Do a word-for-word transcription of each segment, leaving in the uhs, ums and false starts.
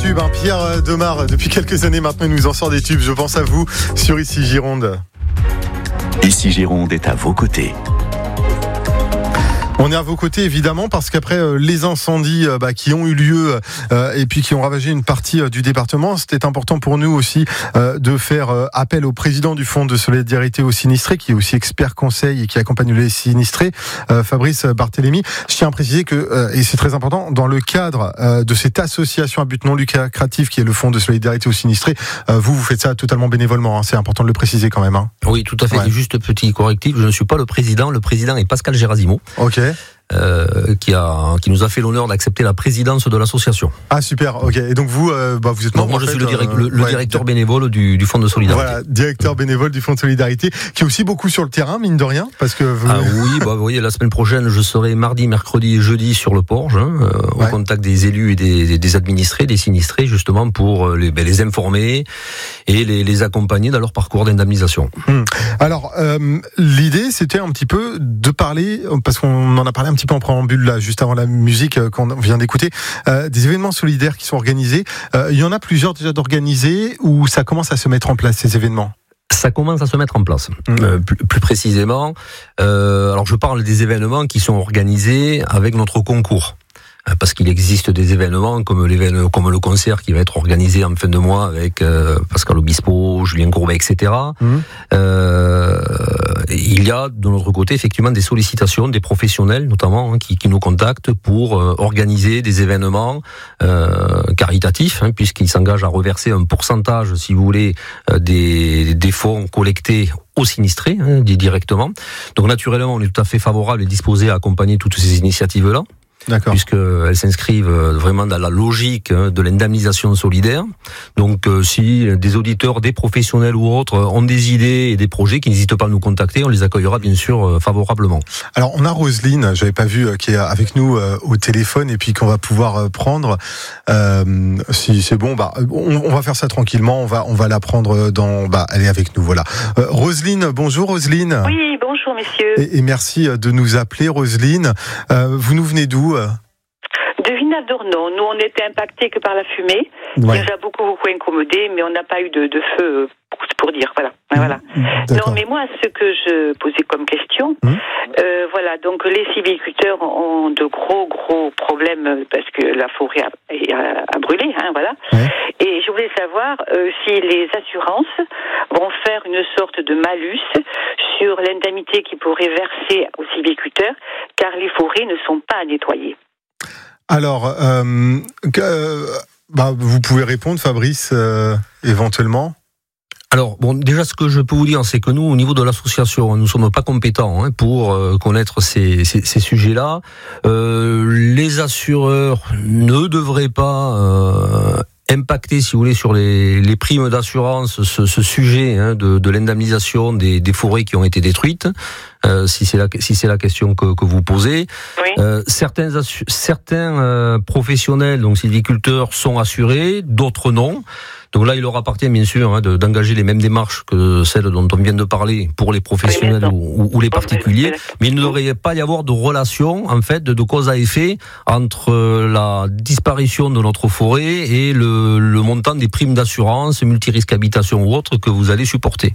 tube, hein. Pierre Demar, depuis quelques années maintenant, il nous en sort des tubes. Je pense à vous sur Ici Gironde. Ici Gironde est à vos côtés. On est à vos côtés évidemment parce qu'après euh, les incendies euh, bah, qui ont eu lieu euh, et puis qui ont ravagé une partie euh, du département, c'était important pour nous aussi euh, de faire euh, appel au président du Fonds de solidarité aux sinistrés, qui est aussi expert conseil et qui accompagne les sinistrés, euh, Fabrice Barthélémy. Je tiens à préciser que, euh, et c'est très important, dans le cadre euh, de cette association à but non lucratif qui est le Fonds de solidarité aux sinistrés, euh, vous, vous faites ça totalement bénévolement, hein. C'est important de le préciser quand même. Hein. Oui, tout à fait. Ouais. Juste petit correctif, je ne suis pas le président, le président est Pascal Gérasimo. Ok. Euh, qui a qui nous a fait l'honneur d'accepter la présidence de l'association. Ah super, ok. Et donc vous, euh, bah vous êtes membre. Donc moi je en suis fait, le, direct, euh, le, le ouais, directeur bénévole du, du Fonds de solidarité. Voilà, directeur bénévole du Fonds de solidarité, qui est aussi beaucoup sur le terrain, mine de rien, parce que vous... Ah oui, bah vous voyez, la semaine prochaine, je serai mardi, mercredi et jeudi sur le Porge, hein, euh, ouais. au contact des élus et des, des administrés, des sinistrés, justement pour les, ben, les informer et les, les accompagner dans leur parcours d'indemnisation. Hum. Alors euh, l'idée, c'était un petit peu de parler, parce qu'on en a parlé un petit peu en préambule là, juste avant la musique qu'on vient d'écouter, euh, des événements solidaires qui sont organisés. Euh, il y en a plusieurs déjà d'organisés où ça commence à se mettre en place, ces événements. Ça commence à se mettre en place. Mmh. Euh, plus, plus précisément, euh, alors je parle des événements qui sont organisés avec notre concours. Parce qu'il existe des événements comme l'événement, comme le concert qui va être organisé en fin de mois avec euh, Pascal Obispo, Julien Courbet, et cetera. Mmh. Euh, il y a de notre côté effectivement des sollicitations des professionnels notamment hein, qui, qui nous contactent pour euh, organiser des événements euh, caritatifs, hein, puisqu'ils s'engagent à reverser un pourcentage, si vous voulez, euh, des, des fonds collectés aux sinistrés hein, directement. Donc naturellement, on est tout à fait favorable et disposé à accompagner toutes ces initiatives-là. D'accord. Puisqu'elles s'inscrivent vraiment dans la logique de l'indemnisation solidaire. Donc si des auditeurs, des professionnels ou autres ont des idées et des projets, qui n'hésitent pas à nous contacter, on les accueillera bien sûr favorablement. Alors on a Roselyne, j'avais pas vu, qui est avec nous au téléphone et puis qu'on va pouvoir prendre. Euh, si c'est bon, bah on, on va faire ça tranquillement, on va on va la prendre dans. Bah elle est avec nous, voilà. Euh, Roselyne, bonjour Roselyne. Oui, bonjour messieurs. Et, et merci de nous appeler Roselyne. Euh, vous nous venez d'où ? De Villeneuve-d'Ornon. Nous, on était impactés que par la fumée, ouais. qui nous a beaucoup, beaucoup incommodés, mais on n'a pas eu de, de feu pour, pour dire, voilà. Mmh. voilà. Non, mais moi, ce que je posais comme question, mmh. euh, voilà, donc les sylviculteurs ont de gros, gros problèmes parce que la forêt a, a, a brûlé, hein, voilà. Ouais. Et je voulais savoir euh, si les assurances vont faire une sorte de malus sur l'indemnité qu'ils pourraient verser aux sylviculteurs, car les forêts ne sont pas nettoyées. Alors, euh, euh, bah, vous pouvez répondre, Fabrice, euh, éventuellement. Alors, bon, déjà, ce que je peux vous dire, c'est que nous, au niveau de l'association, nous ne sommes pas compétents hein, pour euh, connaître ces, ces, ces sujets-là. Euh, les assureurs ne devraient pas euh, impacter, si vous voulez, sur les, les primes d'assurance, ce, ce sujet hein, de, de l'indemnisation des, des forêts qui ont été détruites. Euh, si c'est la si c'est la question que, que vous posez, oui. euh, certains assu- certains euh, professionnels donc sylviculteurs sont assurés, d'autres non. Donc là, il leur appartient bien sûr hein, de, d'engager les mêmes démarches que celles dont on vient de parler pour les professionnels oui, ou, ou les particuliers, mais il ne devrait pas y avoir de relation en fait de, de cause à effet entre la disparition de notre forêt et le, le montant des primes d'assurance, multirisque habitation ou autre que vous allez supporter.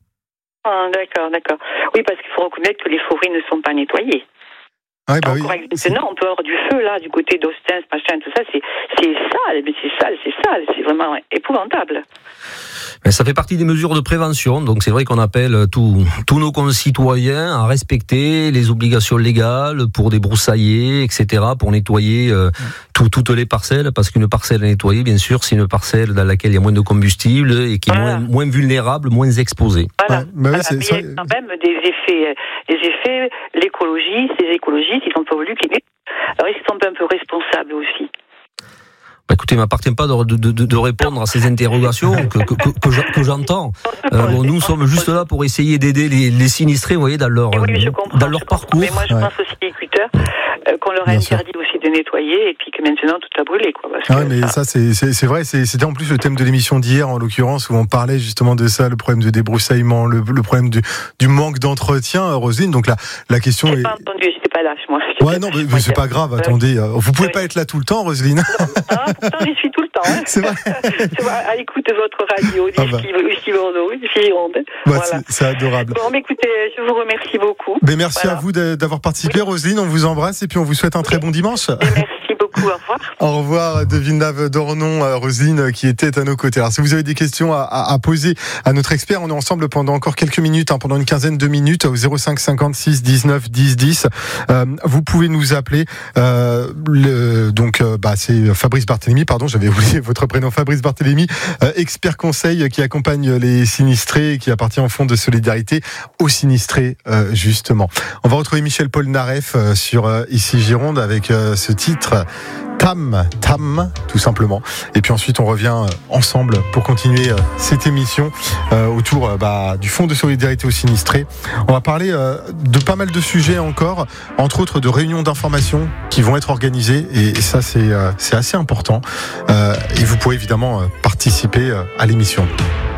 Ah, d'accord, d'accord. Oui, parce qu'il faut reconnaître que les forêts ne sont pas nettoyées. Ah, bah oui. Maintenant, on peut avoir du feu, là, du côté d'Austins, machin, tout ça, c'est, c'est sale, mais c'est sale, c'est sale, c'est vraiment épouvantable. Mais ça fait partie des mesures de prévention, donc c'est vrai qu'on appelle tous, tous nos concitoyens à respecter les obligations légales pour débroussailler, et cetera, pour nettoyer euh, tout, toutes les parcelles, parce qu'une parcelle à nettoyer, bien sûr, c'est une parcelle dans laquelle il y a moins de combustible et qui est voilà. moins, moins vulnérable, moins exposée. Voilà, ouais, mais voilà. c'est, mais il y a quand même des effets, des effets, l'écologie, ces écologistes, ils n'ont pas voulu qu'ils... Alors ils sont un peu responsables aussi. Bah écoutez, il ne m'appartient pas de, de, de, de répondre à ces interrogations que, que, que, que, que j'entends. Euh, bon, nous sommes juste là pour essayer d'aider les, les sinistrés, vous voyez, dans leur, oui, dans leur parcours. Mais moi, je ouais. pense aux sylviculteurs euh, qu'on qu'on leur a Bien interdit sûr. aussi de nettoyer et puis que maintenant tout a brûlé, quoi. Parce ah ouais, que mais ça, ça c'est, c'est, c'est vrai, c'est, c'était en plus le thème de l'émission d'hier, en l'occurrence, où on parlait justement de ça, le problème de débroussaillement, le, le problème du, du manque d'entretien, Roselyne. Donc la, la question j'ai est. pas entendu, j'étais pas là, moi. Ouais, non, mais, mais c'est pas grave, attendez. Vous pouvez oui. pas être là tout le temps, Roselyne. Ah, pourtant, j'y suis tout le temps. Hein. C'est vrai. C'est vrai, à l'écoute de votre radio, d'ici ah bah. Bordeaux, d'ici Gironde. Bah, voilà. c'est, c'est adorable. Bon, mais écoutez, je vous remercie beaucoup. Mais merci voilà. à vous d'avoir participé, oui. Roselyne. On vous embrasse et puis on vous souhaite un très oui. bon dimanche. Et merci beaucoup, au revoir. Au revoir de Villeneuve-d'Ornon, Roselyne qui était à nos côtés. Alors si vous avez des questions à, à, à poser à notre expert, on est ensemble pendant encore quelques minutes, hein, pendant une quinzaine de minutes au zéro cinq cinquante-six dix-neuf dix dix. Euh, vous pouvez nous appeler. Euh, le, donc euh, bah, c'est Fabrice Barthélémy, pardon, j'avais oublié votre prénom, Fabrice Barthélémy, euh, expert conseil qui accompagne les sinistrés et qui appartient au Fonds de solidarité aux sinistrés euh, justement. On va retrouver Michel Polnareff euh, sur euh, Ici Gironde avec euh, ce titre Tam, Tam, tout simplement. Et puis ensuite, on revient ensemble pour continuer cette émission euh, autour euh, bah, du Fonds de solidarité aux sinistrés. On va parler euh, de pas mal de sujets encore, entre autres de réunions d'information qui vont être organisées. Et ça, c'est, euh, c'est assez important. Euh, et vous pouvez évidemment participer à l'émission.